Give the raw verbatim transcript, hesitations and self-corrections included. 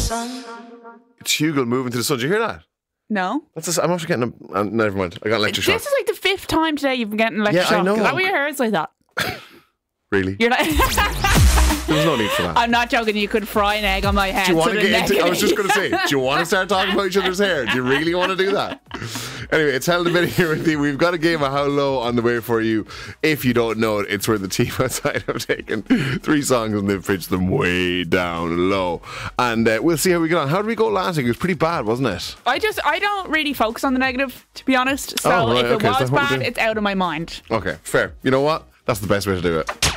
It's Hugel moving to the sun. Did you hear that? No. That's just, I'm actually getting a... Uh, never mind. I got an electric shock. This is like the fifth time today you've been getting electric Yeah, shock. I know. Is that what your hair is like that? Really? You're like... There's no need for that. I'm not joking. You could fry an egg on my head. Do you want so to the get into... I was just neck- going to say, do you want to start talking about each other's hair? Do you really want to do that? Anyway, it's Held a Minute here with you. We've got a game of How Low on the way for you. If you don't know it, it's where the team outside have taken three songs and they've pitched them way down low. And uh, we'll see how we get on. How did we go last week? It was pretty bad, wasn't it? I just, I don't really focus on the negative, to be honest. So Oh, right, if it okay, is was that what we're bad, doing? it's out of my mind. Okay, fair. You know what? That's the best way to do it.